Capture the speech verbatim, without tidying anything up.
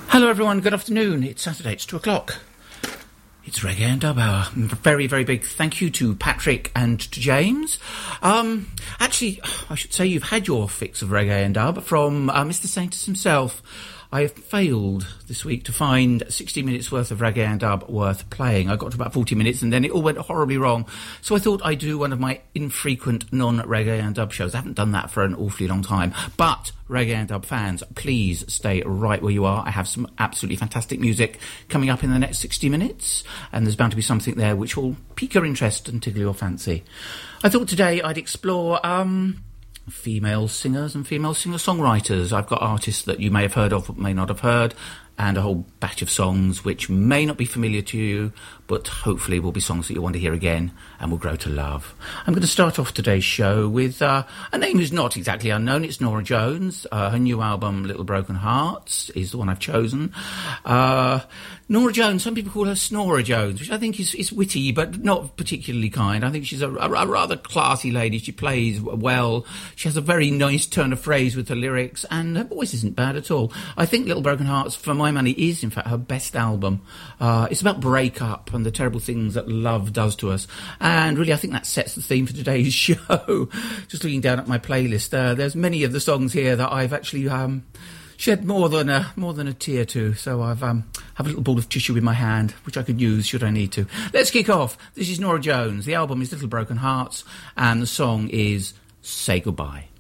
Hello everyone, good afternoon. It's Saturday, it's two o'clock. It's Reggae and Dub Hour. Very, very big thank you to Patrick and to James. Um, actually, I should say you've had your fix of Reggae and Dub from uh, Mister Saintus himself. I have failed this week to find sixty minutes worth of Reggae and Dub worth playing. I got to about forty minutes and then it all went horribly wrong. So I thought I'd do one of my infrequent non-Reggae and Dub shows. I haven't done that for an awfully long time. But Reggae and Dub fans, please stay right where you are. I have some absolutely fantastic music coming up in the next sixty minutes. And there's bound to be something there which will pique your interest and tickle your fancy. I thought today I'd explore... Um, female singers and female singer-songwriters. I've got artists that you may have heard of but may not have heard, and a whole batch of songs which may not be familiar to you, but hopefully will be songs that you'll want to hear again and will grow to love. I'm going to start off today's show with uh, a name who's not exactly unknown. It's Norah Jones. Uh, her new album, Little Broken Hearts, is the one I've chosen. Uh, Norah Jones, some people call her Snorer Jones, which I think is, is witty, but not particularly kind. I think she's a, a, a rather classy lady. She plays well. She has a very nice turn of phrase with her lyrics, and her voice isn't bad at all. I think Little Broken Hearts, for my money, is, in fact, her best album. Uh, it's about breakup and the terrible things that love does to us. And really, I think that sets the theme for today's show. Just looking down at my playlist, uh, there's many of the songs here that I've actually... Um, shed more than a more than a tear to, so I've um have a little ball of tissue in my hand which I could use should I need to. Let's kick off. This is Norah Jones. The album is Little Broken Hearts, and the song is Say Goodbye.